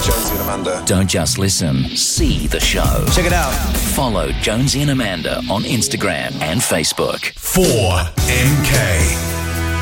Jonesy and Amanda. Don't just listen, see the show. Check it out. Follow Jonesy and Amanda on Instagram and Facebook. 4MK.